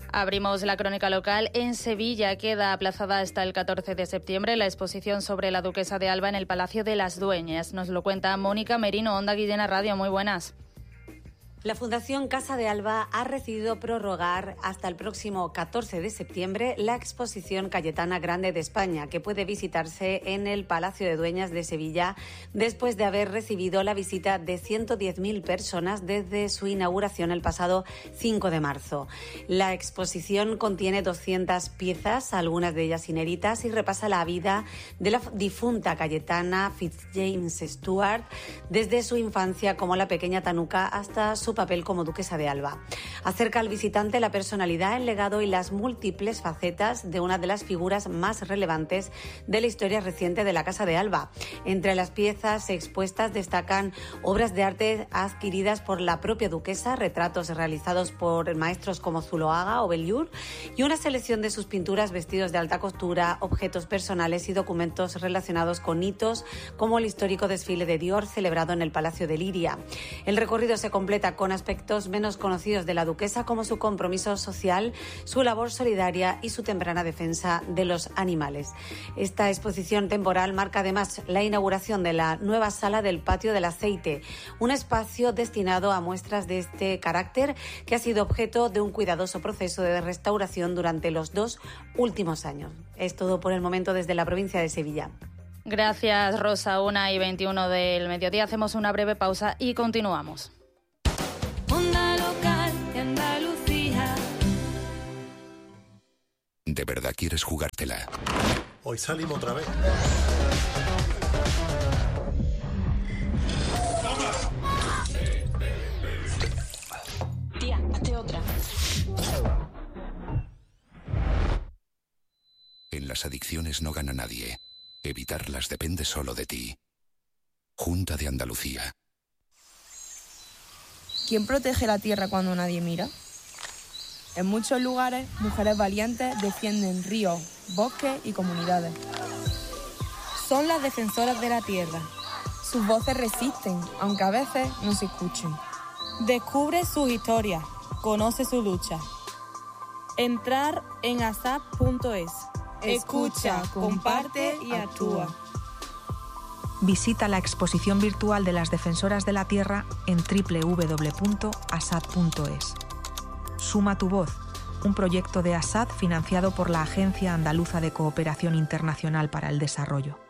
Abrimos la crónica local. En Sevilla queda aplazada hasta el 14 de septiembre la exposición sobre la Duquesa de Alba en el Palacio de las Dueñas. Nos lo cuenta Mónica Merino, Onda Guillena Radio. Muy buenas. La Fundación Casa de Alba ha decidido prorrogar hasta el próximo 14 de septiembre la exposición Cayetana Grande de España, que puede visitarse en el Palacio de Dueñas de Sevilla después de haber recibido la visita de 110.000 personas desde su inauguración el pasado 5 de marzo. La exposición contiene 200 piezas, algunas de ellas inéditas, y repasa la vida de la difunta Cayetana Fitzjames Stuart desde su infancia como la pequeña Tanuca hasta su papel como duquesa de Alba. Acerca al visitante la personalidad, el legado y las múltiples facetas de una de las figuras más relevantes de la historia reciente de la Casa de Alba. Entre las piezas expuestas destacan obras de arte adquiridas por la propia duquesa, retratos realizados por maestros como Zuloaga o Belliur y una selección de sus pinturas, vestidos de alta costura, objetos personales y documentos relacionados con hitos como el histórico desfile de Dior celebrado en el Palacio de Liria. El recorrido se completa con aspectos menos conocidos de la duquesa, como su compromiso social, su labor solidaria y su temprana defensa de los animales. Esta exposición temporal marca además la inauguración de la nueva sala del Patio del Aceite, un espacio destinado a muestras de este carácter que ha sido objeto de un cuidadoso proceso de restauración durante los 2 últimos años. Es todo por el momento desde la provincia de Sevilla. Gracias, Rosa. 1:21 del mediodía. Hacemos una breve pausa y continuamos. Onda local de Andalucía. ¿De verdad quieres jugártela? Hoy salimos otra vez. Tía, hazte otra. En las adicciones no gana nadie. Evitarlas depende solo de ti. Junta de Andalucía. ¿Quién protege la tierra cuando nadie mira? En muchos lugares, mujeres valientes defienden ríos, bosques y comunidades. Son las defensoras de la tierra. Sus voces resisten, aunque a veces no se escuchen. Descubre sus historias, conoce su lucha. Entrar en asap.es. Escucha, comparte y actúa. Visita la exposición virtual de las Defensoras de la Tierra en www.asad.es. Suma tu voz, un proyecto de ASAD financiado por la Agencia Andaluza de Cooperación Internacional para el Desarrollo.